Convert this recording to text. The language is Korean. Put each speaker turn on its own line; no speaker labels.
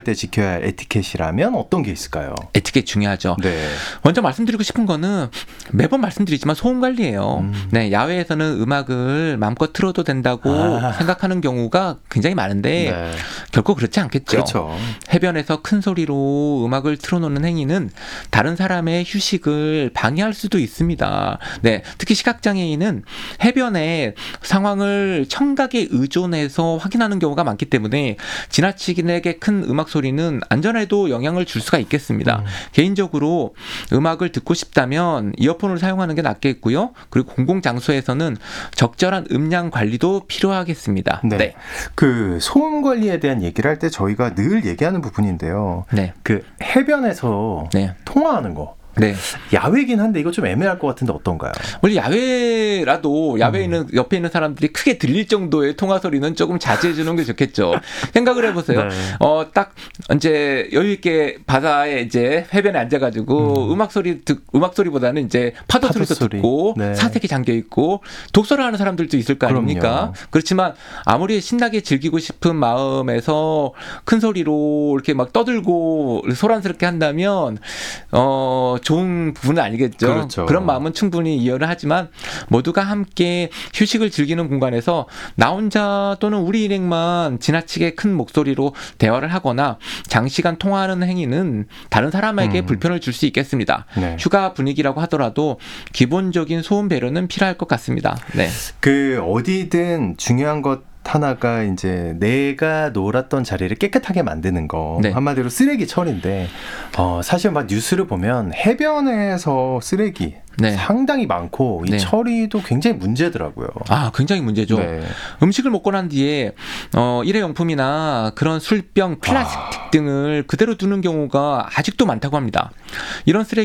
때 지켜야 할 에티켓이라면 어떤 게 있을까요?
에티켓 중요하죠.
네.
먼저 말씀드리고 싶은 거는 매번 말씀드리지만 소음 관리예요. 네, 야외에서는 음악을 마음껏 틀어도 된다고 생각하는 경우가 굉장히 많은데
네.
결코 그렇지 않겠죠.
그렇죠.
해변에서 큰 소리로 음악을 틀어놓는 행위는 다른 사람의 휴식을 방해할 수도 있습니다. 네, 특히 시각장애인은 해변의 상황을 청각에 의존해서 확인하는 경우가 많기 때문에 지나치게 큰 음악 소리는 안전에도 영향을 줄 수가 있겠습니다. 개인적으로 음악을 듣고 싶다면 이어폰을 사용하는 게 낫겠고요. 그리고 공공장소에서는 적절한 음량 관리도 필요하겠습니다.
네.
네.
그 소음 관리에 대한 얘기를 할 때 저희가 늘 얘기하는 부분인데요.
네.
그 해변에서
네.
통화하는 거.
네.
야외긴 한데 이거 좀 애매할 것 같은데 어떤가요?
원래 야외라도 야외에 있는 옆에 있는 사람들이 크게 들릴 정도의 통화 소리는 조금 자제해 주는 게 좋겠죠. 생각을 해보세요.
네.
딱 이제 여유 있게 바다에 이제 해변에 앉아가지고 음악 소리보다는 이제 파도 소리도
소리.
듣고
네.
사색이 잠겨 있고 독서를 하는 사람들도 있을 거 아닙니까?
그럼요.
그렇지만 아무리 신나게 즐기고 싶은 마음에서 큰 소리로 이렇게 막 떠들고 소란스럽게 한다면 좋은 부분은 아니겠죠.
그렇죠.
그런 마음은 충분히 이해를 하지만 모두가 함께 휴식을 즐기는 공간에서 나 혼자 또는 우리 일행만 지나치게 큰 목소리로 대화를 하거나 장시간 통화하는 행위는 다른 사람에게 불편을 줄 수 있겠습니다.
네.
휴가 분위기라고 하더라도 기본적인 소음 배려는 필요할 것 같습니다. 네.
그 어디든 중요한 것 하나가 이제 내가 놀았던 자리를 깨끗하게 만드는 거.
네.
한마디로 쓰레기 처리인데 사실 막 뉴스를 보면 해변에서 쓰레기
네.
상당히 많고 이
네.
처리도 굉장히 문제더라고요.
굉장히 문제죠.
네.
음식을 먹고 난 뒤에 일회용품이나 그런 술병, 플라스틱 등을 그대로 두는 경우가 아직도 많다고 합니다. 이런 쓰레기